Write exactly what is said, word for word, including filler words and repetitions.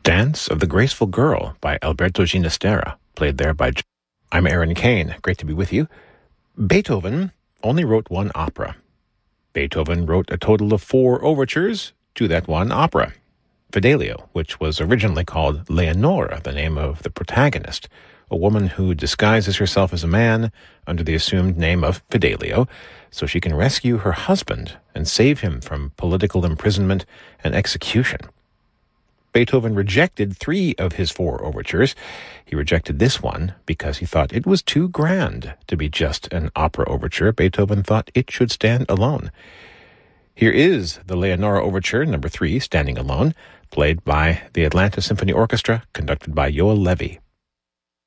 Dance of the Graceful Girl by Alberto Ginastera, played there by... I'm Aaron Kane. Great to be with you. Beethoven only wrote one opera. Beethoven wrote a total of four overtures to that one opera. Fidelio, which was originally called Leonora, the name of the protagonist, a woman who disguises herself as a man under the assumed name of Fidelio, so she can rescue her husband and save him from political imprisonment and execution. Beethoven rejected three of his four overtures. He rejected this one because he thought it was too grand to be just an opera overture. Beethoven thought it should stand alone. Here is the Leonora Overture, number three, Standing Alone, played by the Atlanta Symphony Orchestra, conducted by Yoel Levy.